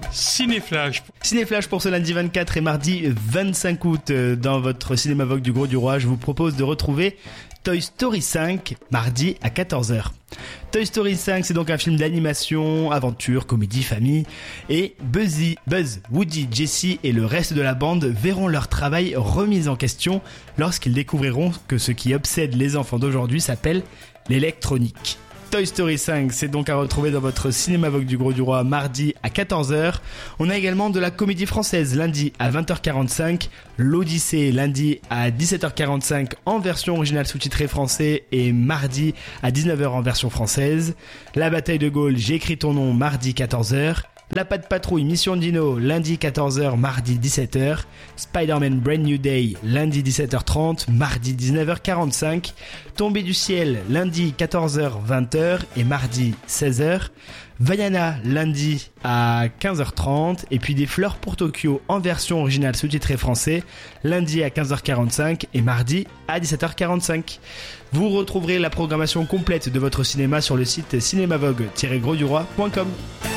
Cinéflash. Cinéflash pour ce lundi 24 et mardi 25 août. Dans votre Cinéma Vogue du Gros du Roi, je vous propose de retrouver Toy Story 5, mardi à 14h. Toy Story 5, c'est donc un film d'animation, aventure, comédie, famille. Et Buzz, Woody, Jessie et le reste de la bande verront leur travail remis en question lorsqu'ils découvriront que ce qui obsède les enfants d'aujourd'hui s'appelle l'électronique. Toy Story 5, c'est donc à retrouver dans votre Cinéma Vogue du Gros du Roi mardi à 14h. On a également de la comédie française lundi à 20h45, l'Odyssée lundi à 17h45 en version originale sous-titrée français et mardi à 19h en version française. La bataille de Gaulle, j'ai écrit ton nom mardi 14h. La Patte Patrouille Mission Dino lundi 14h, mardi 17h. Spider-Man Brand New Day lundi 17h30, mardi 19h45. Tombée du ciel lundi 14h, 20h et mardi 16h. Vaiana lundi à 15h30 et puis Des fleurs pour Tokyo en version originale sous-titrée français lundi à 15h45 et mardi à 17h45. Vous retrouverez la programmation complète de votre cinéma sur le site cinémavogue-grosduroi.com.